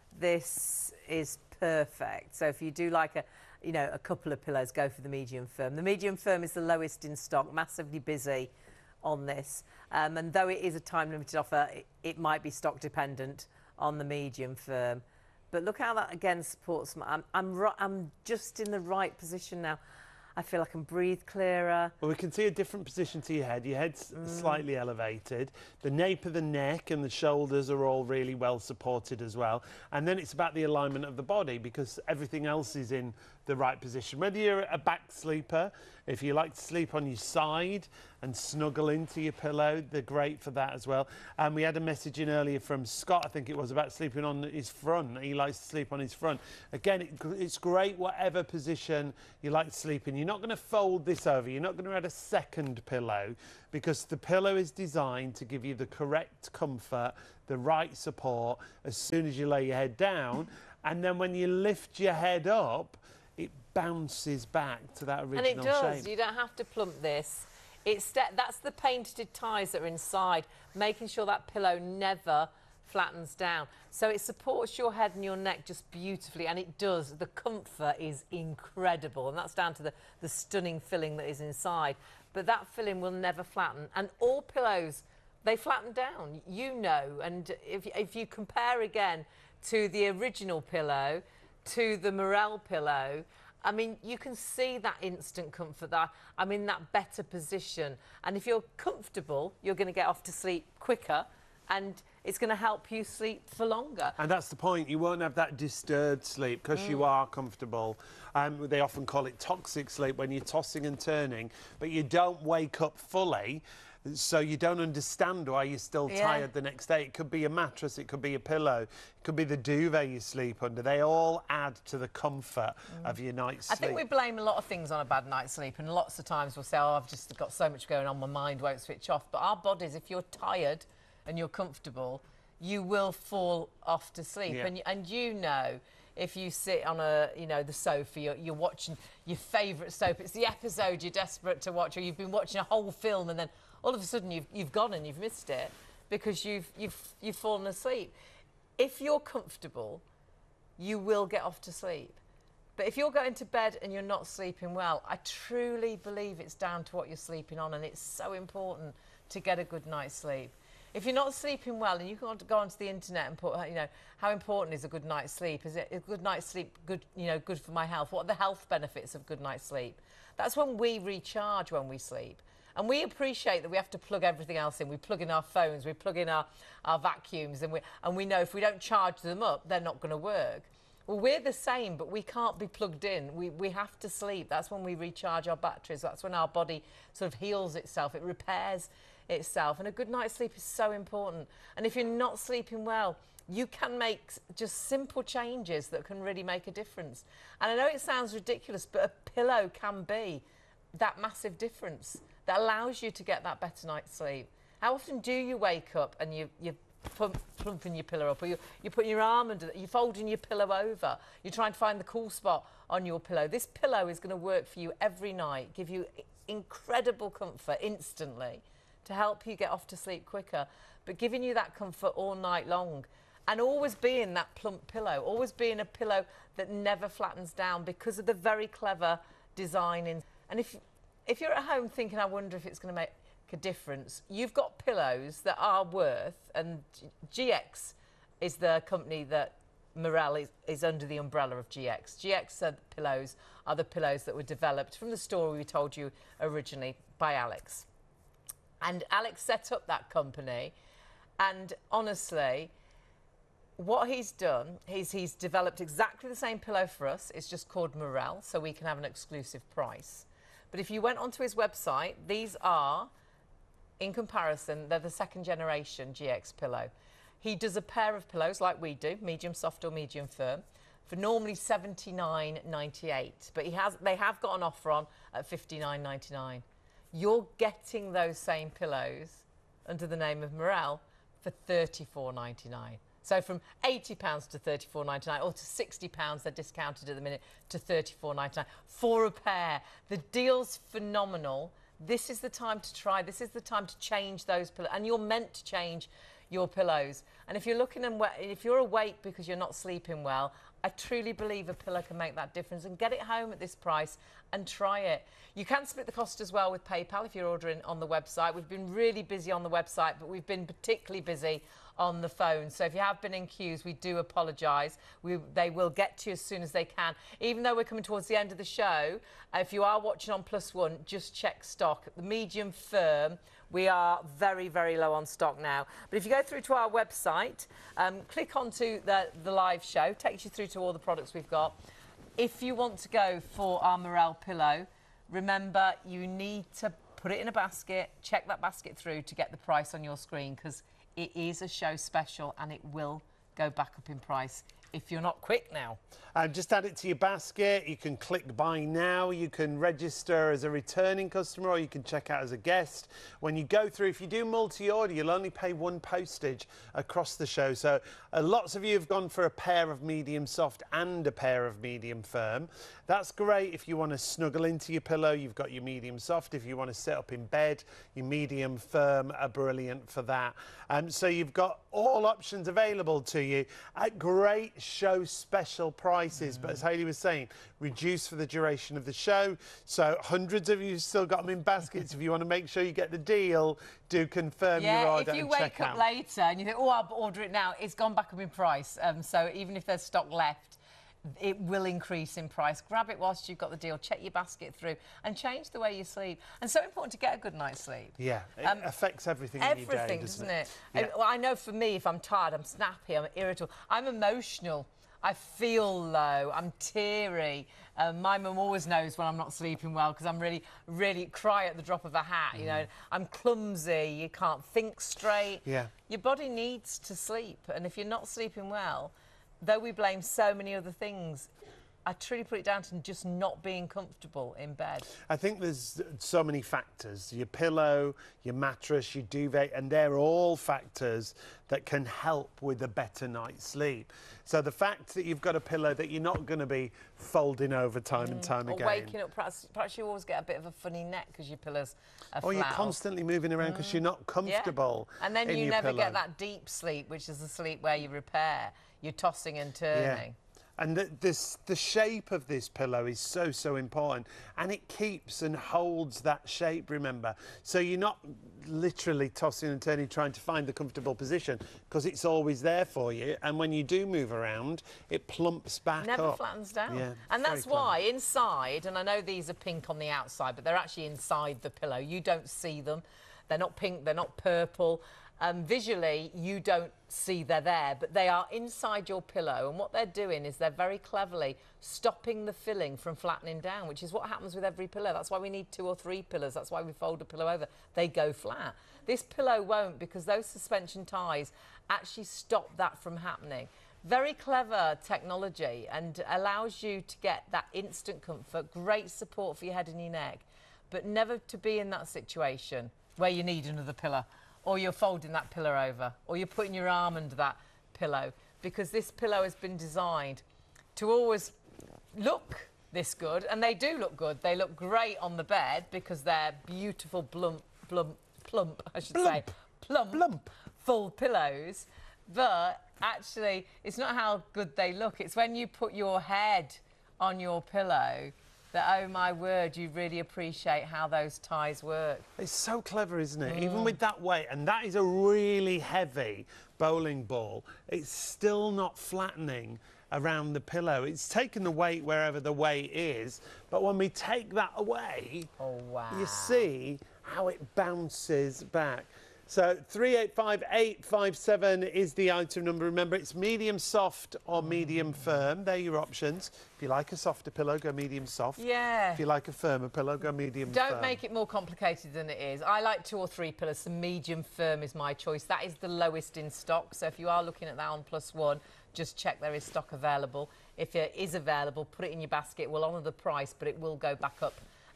This is perfect. So if you do like a, you know, a couple of pillows, go for the medium firm. The medium firm is the lowest in stock, massively busy on this. Um, and though it is a time limited offer, it, it might be stock dependent on the medium firm. But look how that again supports my, I'm, I'm, I'm just in the right position now. I feel I can breathe clearer. Well, we can see a different position to your head. Your head's mm. slightly elevated. The nape of the neck and the shoulders are all really well supported as well. And then it's about the alignment of the body, because everything else is in the right position. Whether you're a back sleeper, if you like to sleep on your side and snuggle into your pillow, they're great for that as well. And we had a message in earlier from Scott, I think it was, about sleeping on his front. He likes to sleep on his front. Again, it, it's great whatever position you like to sleep in. You're not going to fold this over. You're not going to add a second pillow, because the pillow is designed to give you the correct comfort, the right support as soon as you lay your head down. And then when you lift your head up, it bounces back to that original shape. And it does. Shape. You don't have to plump this. It's that's the painted ties that are inside, making sure that pillow never flattens down. So it supports your head and your neck just beautifully, and it does. The comfort is incredible, and that's down to the, the stunning filling that is inside. But that filling will never flatten. And all pillows, they flatten down, you know. And if, if you compare again to the original pillow, to the Morel pillow, I mean, you can see that instant comfort, that I'm in that better position. And if you're comfortable, you're going to get off to sleep quicker, and it's going to help you sleep for longer. And that's the point. You won't have that disturbed sleep because mm. you are comfortable. Um, they often call it toxic sleep when you're tossing and turning, but you don't wake up fully. So you don't understand why you're still yeah. tired the next day. It could be a mattress, it could be a pillow, it could be the duvet you sleep under. They all add to the comfort mm. of your night's sleep. I think we blame a lot of things on a bad night's sleep, and lots of times we'll say, oh, I've just got so much going on, my mind won't switch off. But our bodies, if you're tired and you're comfortable, you will fall off to sleep. Yeah. And, and you know, if you sit on a, you know, the sofa, you're, you're watching your favourite soap, it's the episode you're desperate to watch, or you've been watching a whole film and then all of a sudden you've, you've gone and you've missed it because you've, you've, you've fallen asleep. If you're comfortable, you will get off to sleep. But if you're going to bed and you're not sleeping well, I truly believe it's down to what you're sleeping on, and it's so important to get a good night's sleep. If you're not sleeping well, and you can go onto the internet and put, you know, how important is a good night's sleep? Is it a good night's sleep good, you know, good for my health? What are the health benefits of good night's sleep? That's when we recharge when we sleep. And we appreciate that we have to plug everything else in. We plug in our phones, we plug in our, our vacuums, and we, and we know if we don't charge them up, they're not going to work. Well, we're the same, but we can't be plugged in. We, we have to sleep. That's when we recharge our batteries. That's when our body sort of heals itself. It repairs itself. And a good night's sleep is so important. And if you're not sleeping well, you can make just simple changes that can really make a difference. And I know it sounds ridiculous, but a pillow can be that massive difference that allows you to get that better night's sleep. How often do you wake up and you, you're plump, plumping your pillow up, or you, you're putting your arm under, you're folding your pillow over, you're trying to find the cool spot on your pillow? This pillow is going to work for you every night, give you incredible comfort instantly to help you get off to sleep quicker, but giving you that comfort all night long. And always being that plump pillow, always being a pillow that never flattens down because of the very clever design. In, and if If you're at home thinking, I wonder if it's going to make a difference, you've got pillows that are worth, and G X is the company that Morel is, is under the umbrella of G X. G X are the pillows, are the pillows that were developed from the story we told you originally by Alex. And Alex set up that company, and honestly, what he's done is he's developed exactly the same pillow for us. It's just called Morel, so we can have an exclusive price. But if you went onto his website, these are, in comparison, they're the second generation G X pillow. He does a pair of pillows like we do, medium soft or medium firm, for normally seventy-nine ninety-eight. But he has, they have got an offer on at fifty-nine ninety-nine. you're getting those same pillows under the name of Morel for thirty-four ninety-nine. So from eighty pounds to thirty-four ninety-nine, or to sixty pounds, they're discounted at the minute, to thirty-four ninety-nine for a pair. The deal's phenomenal. This is the time to try. This is the time to change those pillows. And you're meant to change your pillows. And if you're looking and if you're awake because you're not sleeping well, I truly believe a pillow can make that difference. And get it home at this price and try it. You can split the cost as well with PayPal if you're ordering on the website. We've been really busy on the website, but we've been particularly busy on the phone. So if you have been in queues, we do apologise. We, they will get to you as soon as they can. Even though we're coming towards the end of the show, uh, if you are watching on Plus One, just check stock. The medium firm, we are very, very low on stock now. But if you go through to our website, um, click onto the, the live show, takes you through to all the products we've got. If you want to go for our Morel pillow, remember you need to put it in a basket, check that basket through to get the price on your screen, because it is a show special and it will go back up in price if you're not quick now. Um, just add it to your basket. You can click buy now. You can register as a returning customer, or you can check out as a guest. When you go through, if you do multi-order, you'll only pay one postage across the show. So uh, lots of you have gone for a pair of medium soft and a pair of medium firm. That's great if you want to snuggle into your pillow. You've got your medium soft. If you want to sit up in bed, your medium firm are brilliant for that. Um, so you've got all options available to you at great show special prices. Mm. But as Hayley was saying, reduced for the duration of the show. So hundreds of you still got them in baskets. If you want to make sure you get the deal, do confirm yeah, your order if you and wake check up out. later and you think, oh, I'll order it now, it's gone back up in price. Um, so even if there's stock left, it will increase in price. Grab it whilst you've got the deal, check your basket through and change the way you sleep. And so important to get a good night's sleep. Yeah, it um, affects everything, everything in your day, doesn't, doesn't it? it? Yeah. I, well, I know for me, if I'm tired, I'm snappy, I'm irritable, I'm emotional, I feel low, I'm teary. Um, my mum always knows when I'm not sleeping well because I'm really, really cry at the drop of a hat, mm. you know. I'm clumsy, you can't think straight. Yeah. Your body needs to sleep, and if you're not sleeping well, though we blame so many other things, I truly put it down to just not being comfortable in bed. I think there's so many factors. Your pillow, your mattress, your duvet, and they're all factors that can help with a better night's sleep. So the fact that you've got a pillow that you're not going to be folding over time mm. and time or again. Or waking up, perhaps, perhaps you always get a bit of a funny neck because your pillows are Or flat. you're constantly moving around because mm. you're not comfortable. Yeah. And then in you your never pillow. get that deep sleep, which is the sleep where you repair. You're tossing and turning. Yeah. And the, this, the shape of this pillow is so, so important. And it keeps and holds that shape, remember. So you're not literally tossing and turning trying to find the comfortable position, because it's always there for you. And when you do move around, it plumps back Never up. Never flattens down. Yeah, and that's clever. why inside, and I know these are pink on the outside, but they're actually inside the pillow. You don't see them. They're not pink, they're not purple. Um, visually, you don't see they're there, but they are inside your pillow. And what they're doing is they're very cleverly stopping the filling from flattening down, which is what happens with every pillow. That's why we need two or three pillows. That's why we fold a pillow over. They go flat. This pillow won't, because those suspension ties actually stop that from happening. Very clever technology, and allows you to get that instant comfort, great support for your head and your neck, but never to be in that situation where you need another pillow, or you're folding that pillow over, or you're putting your arm under that pillow, because this pillow has been designed to always look this good, and they do look good. They look great on the bed because they're beautiful, plump, plump, plump, I should Blump. say, plump, Blump. full pillows. But actually, it's not how good they look. It's when you put your head on your pillow that, oh my word, you really appreciate how those ties work. It's so clever, isn't it? Mm. Even with that weight, and that is a really heavy bowling ball, it's still not flattening around the pillow. It's taken the weight wherever the weight is, but when we take that away, oh, wow. you see how it bounces back. So three eight five eight five seven is the item number. Remember, it's medium soft or medium firm. They're your options. If you like a softer pillow, go medium soft. Yeah. If you like a firmer pillow, go medium Don't firm. make it more complicated than it is. I like two or three pillows, so medium firm is my choice. That is the lowest in stock, so if you are looking at that on Plus One, just check there is stock available. If it is available, put it in your basket. We'll honour the price, but it will go back up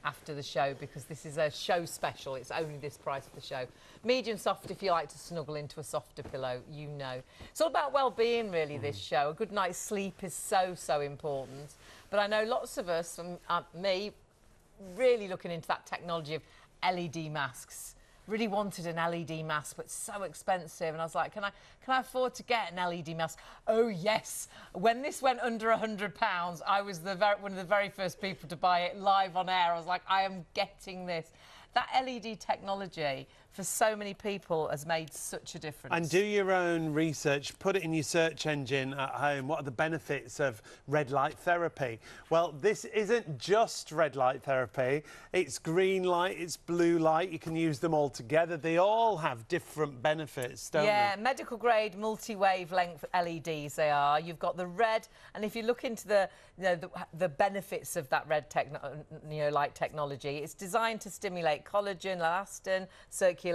after the show, because this is a show special. It's only this price for the show. Medium soft if you like to snuggle into a softer pillow, you know. It's all about well-being, really, this show. A good night's sleep is so, so important. But I know lots of us, and uh, me, really looking into that technology of L E D masks. Really wanted an L E D mask, but so expensive. And I was like, can I can I afford to get an L E D mask? Oh, yes. When this went under a hundred pounds, I was the very, one of the very first people to buy it live on air. I was like, I am getting this. That L E D technology for so many people has made such a difference. And do your own research, put it in your search engine at home. What are the benefits of red light therapy? Well, this isn't just red light therapy. It's green light, it's blue light. You can use them all together. They all have different benefits, don't yeah, they? Yeah, medical grade multi-wavelength L E Ds they are. You've got the red, and if you look into the, you know, the, the benefits of that red techno you know, light technology, it's designed to stimulate collagen, elastin, circulation.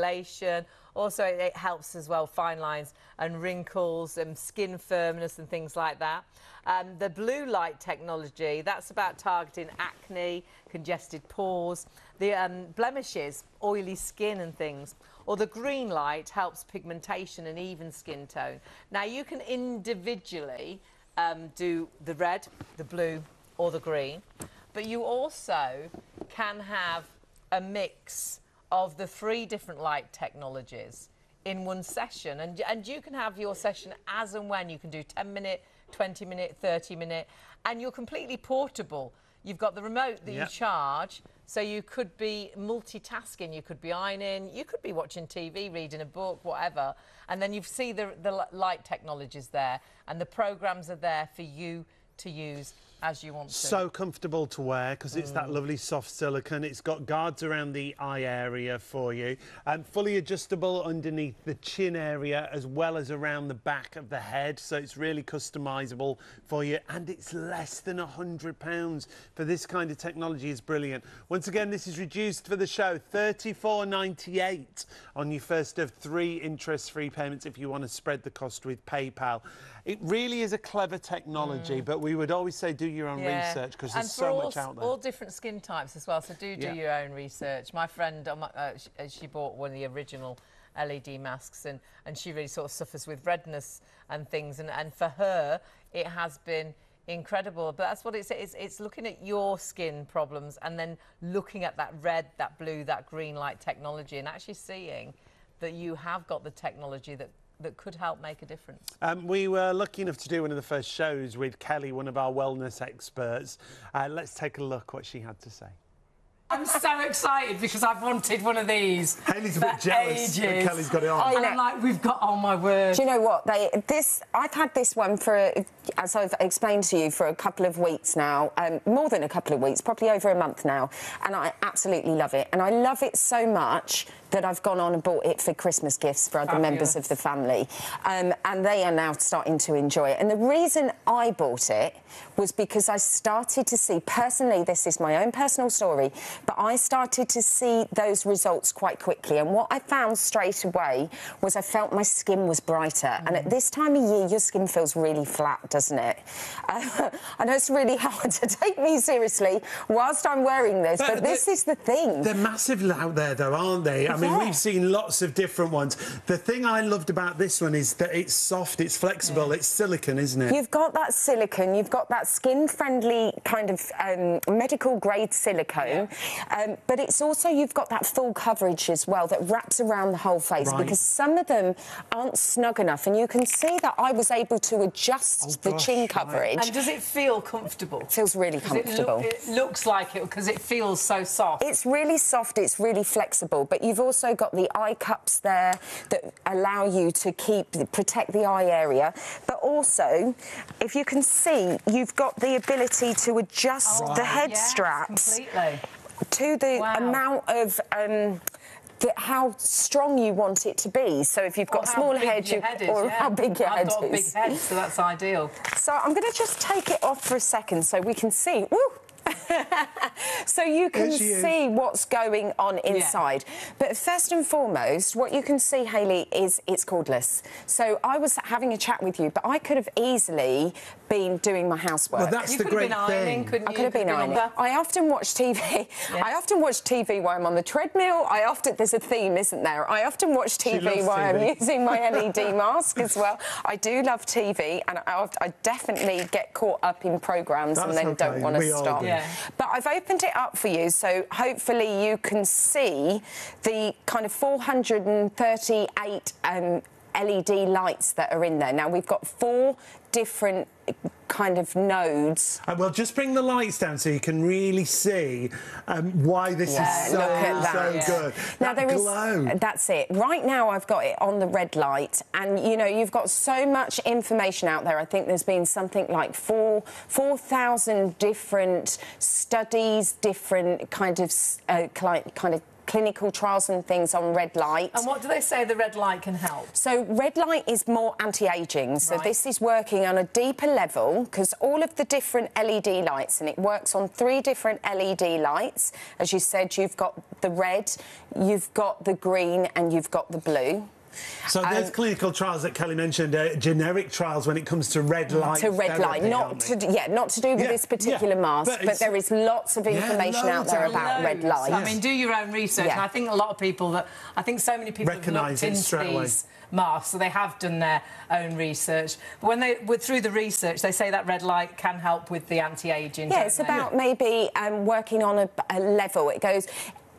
Also, it, it helps as well fine lines and wrinkles and skin firmness and things like that. Um, the blue light technology, that's about targeting acne, congested pores, the um, blemishes, oily skin and things. Or the green light helps pigmentation and even skin tone. Now, you can individually um, do the red, the blue or the green, but you also can have a mix of the three different light technologies in one session, and and you can have your session as and when. You can do ten minute, twenty minute, thirty minute, and you're completely portable. You've got the remote that yep. you charge, so you could be multitasking. You could be ironing, you could be watching T V, reading a book, whatever, and then you see the the light technologies there, and the programs are there for you to use as you want to. So comfortable to wear because it's mm. that lovely soft silicone. It's got guards around the eye area for you, and fully adjustable underneath the chin area as well as around the back of the head, so it's really customizable for you, and it's less than a hundred pounds for this kind of technology. Is brilliant. Once again, this is reduced for the show, thirty-four ninety-eight on your first of three interest-free payments if you want to spread the cost with PayPal. It really is a clever technology, mm. but we would always say do your own yeah. research because there's and so all, much out there. all different skin types as well, so do do yeah. your own research. My friend, um, uh, she, uh, she bought one of the original L E D masks, and, and she really sort of suffers with redness and things, and, and for her it has been incredible. But that's what it's, it's, it's looking at your skin problems and then looking at that red, that blue, that green light technology, and actually seeing that you have got the technology that that could help make a difference. Um, we were lucky enough to do one of the first shows with Kelly, one of our wellness experts. Uh, let's take a look what she had to say. I'm so excited because I've wanted one of these. Hayley's a bit jealous that Kelly's got it on. And I'm like, we've got, oh my word. Do you know what? They, this, I've had this one for, as I've explained to you, for a couple of weeks now, um, more than a couple of weeks, probably over a month now, and I absolutely love it. And I love it so much that I've gone on and bought it for Christmas gifts for other Fabulous. members of the family. Um, and they are now starting to enjoy it. And the reason I bought it was because I started to see, personally, this is my own personal story, but I started to see those results quite quickly. And what I found straight away was I felt my skin was brighter. Mm. And at this time of year, your skin feels really flat, doesn't it? Uh, I know it's really hard to take me seriously whilst I'm wearing this, but, but this is the thing. They're massive out there, though, aren't they? I mean, yeah. we've seen lots of different ones. The thing I loved about this one is that it's soft, it's flexible, yeah. it's silicone, isn't it? You've got that silicone, you've got that skin-friendly kind of um, medical-grade silicone, yeah. um, but it's also, you've got that full coverage as well that wraps around the whole face, right. because some of them aren't snug enough, and you can see that I was able to adjust oh, the gosh, chin coverage. Right. And does it feel comfortable? It feels really comfortable. It, look, it looks like it because it feels so soft. It's really soft, it's really flexible, but you've also got the eye cups there that allow you to keep protect the eye area, but also, if you can see, you've got the ability to adjust oh, the head yes, straps completely. to the wow. amount of um, the, how strong you want it to be. So if you've got or a small head, you, head is, or yeah. how big your I've head got is. a big head, so that's ideal. So I'm going to just take it off for a second so we can see. Woo! so you can she see is. what's going on inside. Yeah. But first and foremost, what you can see, Hayley, is it's cordless. So I was having a chat with you, but I could have easily been doing my housework. Well, that's you the could great have been thing. Ironing, couldn't I you? could have been ironing. I often watch T V. Yeah. I often watch T V while I'm on the treadmill. I often there's a theme, isn't there? I often watch T V while T V. I'm using my L E D mask as well. I do love T V, and I, I definitely get caught up in programmes and then okay. don't want to stop. Yeah. But I've opened it up for you, so hopefully you can see the kind of four hundred thirty-eight um, L E D lights that are in there. Now, we've got four different kind of nodes. Uh, well, just bring the lights down so you can really see um, why this yeah, is so, look at that. so yeah. good. Now, that there glow. is, that's it. Right now, I've got it on the red light, and, you know, you've got so much information out there. I think there's been something like four, four thousand different studies, different kind of, uh, kind of clinical trials and things on red light. And what do they say the red light can help? So red light is more anti-aging. So right. this is working on a deeper level because all of the different L E D lights, and it works on three different L E D lights. As you said, you've got the red, you've got the green, and you've got the blue. So there's um, clinical trials that Kelly mentioned, uh, generic trials when it comes to red light. To red therapy, light, not to yeah, not to do with yeah, this particular yeah, mask, but, but there is lots of information yeah, out there about loads. red light. I mean, do your own research. Yeah. And I think a lot of people that I think so many people Recognise have it looked straight into away. these masks, so they have done their own research. But when they were through the research, they say that red light can help with the anti-aging. Yeah, it's they? about maybe um, working on a, a level. It goes.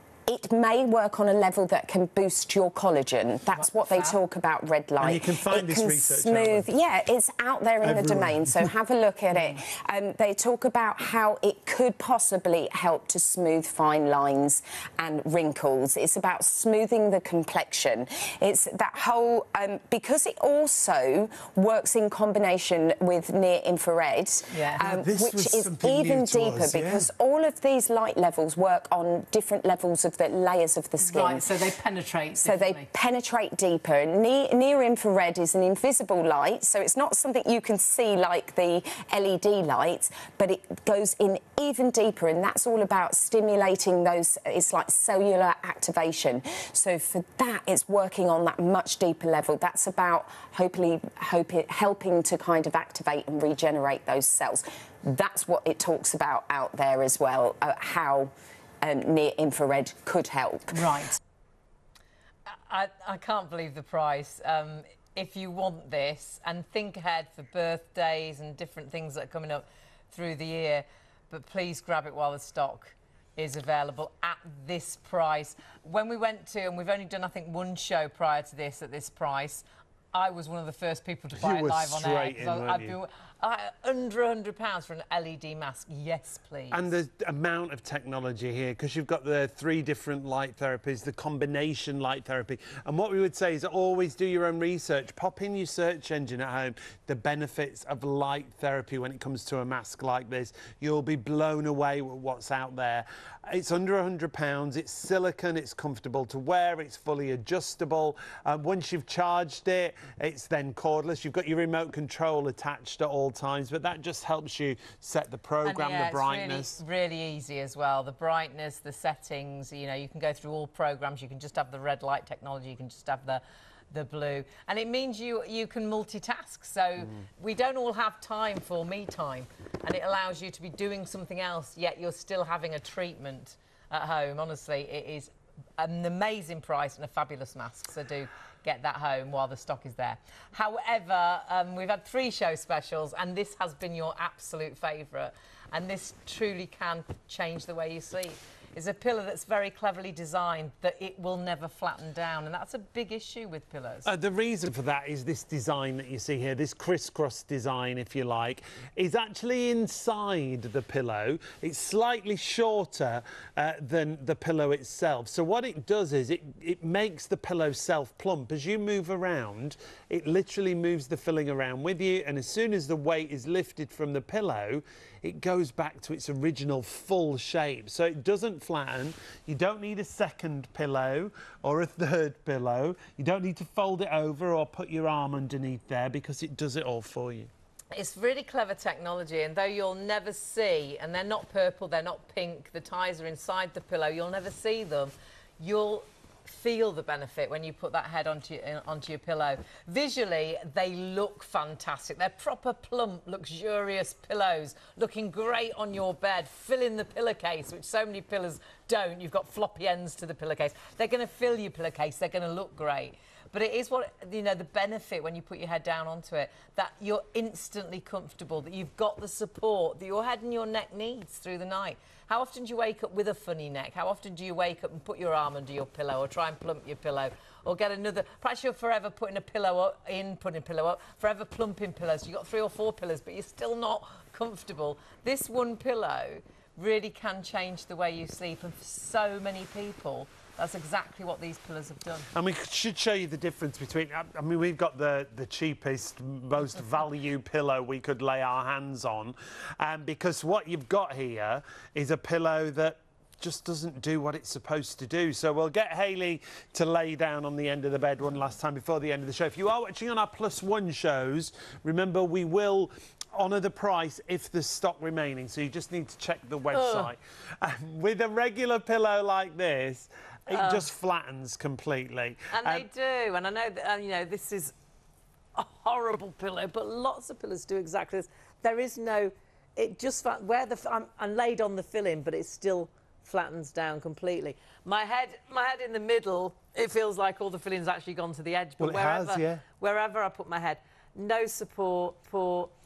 It may work on a level that can boost your collagen. That's what they talk about red light. And you can find it this can research smooth. Yeah, it's out there in Everywhere. the domain, so have a look at it. Um, they talk about how it could possibly help to smooth fine lines and wrinkles. It's about smoothing the complexion. It's that whole... Um, because it also works in combination with near-infrared, yeah. um, this which was is something even new to deeper us, yeah. because all of these light levels work on different levels of the layers of the skin. Right, so they penetrate So they penetrate deeper. Near, near infrared is an invisible light, so it's not something you can see like the L E D lights, but it goes in even deeper, and that's all about stimulating those, it's like cellular activation. So for that, it's working on that much deeper level. That's about hopefully hope it, helping to kind of activate and regenerate those cells. That's what it talks about out there as well, uh, how Um, near infrared could help. Right. I, I can't believe the price. Um, if you want this, and think ahead for birthdays and different things that are coming up through the year, but please grab it while the stock is available at this price. When we went to, and we've only done, I think, one show prior to this at this price, I was one of the first people to buy You it were live on air. straight in, I, weren't I've you? been, I, under one hundred pounds for an L E D mask. Yes, please. And the amount of technology here, because you've got the three different light therapies, the combination light therapy. And what we would say is always do your own research. Pop in your search engine at home, the benefits of light therapy when it comes to a mask like this. You'll be blown away with what's out there. It's under one hundred pounds, it's silicone, it's comfortable to wear, it's fully adjustable. Um, once you've charged it, it's then cordless. You've got your remote control attached at all times, but that just helps you set the program, and, yeah, the brightness. It's really, really easy as well. The brightness, the settings, you know, you can go through all programs. You can just have the red light technology, you can just have the the blue, and it means you you can multitask. So mm. we don't all have time for me time, and it allows you to be doing something else, yet you're still having a treatment at home. Honestly, it is an amazing price and a fabulous mask, so do get that home while the stock is there. However, um, we've had three show specials, and this has been your absolute favourite, and this truly can change the way you sleep. It's a pillow that's very cleverly designed that it will never flatten down, and that's a big issue with pillows. Uh, the reason for that is this design that you see here, this crisscross design, if you like, is actually inside the pillow. It's slightly shorter uh, than the pillow itself. So what it does is it, it makes the pillow self-plump. As you move around, it literally moves the filling around with you, and as soon as the weight is lifted from the pillow, it goes back to its original full shape. So it doesn't flatten. You don't need a second pillow or a third pillow. You don't need to fold it over or put your arm underneath there because it does it all for you. It's really clever technology, and though you'll never see, and they're not purple, they're not pink, the ties are inside the pillow, you'll never see them, you'll feel the benefit when you put that head onto your, onto your pillow. Visually, they look fantastic. They're proper plump, luxurious pillows, looking great on your bed, filling the pillowcase, which so many pillows don't. You've got floppy ends to the pillowcase. They're going to fill your pillowcase. They're going to look great. But it is what, you know, the benefit when you put your head down onto it, that you're instantly comfortable, that you've got the support that your head and your neck needs through the night. How often do you wake up with a funny neck? How often do you wake up and put your arm under your pillow or try and plump your pillow? Or get another, perhaps you're forever putting a pillow up, in, putting a pillow up, forever plumping pillows. You've got three or four pillows, but you're still not comfortable. This one pillow really can change the way you sleep, and for so many people, that's exactly what these pillows have done. And we should show you the difference between, I mean, we've got the, the cheapest, most value pillow we could lay our hands on, um, because what you've got here is a pillow that just doesn't do what it's supposed to do. So we'll get Hayley to lay down on the end of the bed one last time before the end of the show. If you are watching on our Plus One shows, remember we will honour the price if there's stock remaining, so you just need to check the website. Um, with a regular pillow like this, it uh, just flattens completely. And um, they do, and I know that, uh, you know, this is a horrible pillow, but lots of pillows do exactly this. There is no, it just, where the, I'm, I'm laid on the filling, but it still flattens down completely. My head, my head in the middle, it feels like all the filling's actually gone to the edge, but well, it wherever, has, yeah. wherever I put my head, no support for